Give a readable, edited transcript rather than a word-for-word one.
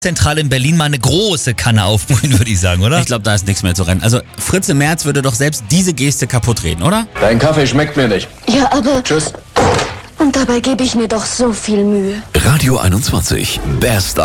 zentral in Berlin mal eine große Kanne aufbrühen, würde ich sagen, oder? Ich glaube, da ist nichts mehr zu rennen. Also Fritze Merz würde doch selbst diese Geste kaputt reden, oder? Dein Kaffee schmeckt mir nicht. Ja, aber... Tschüss. Und dabei gebe ich mir doch so viel Mühe. Radio 21, Best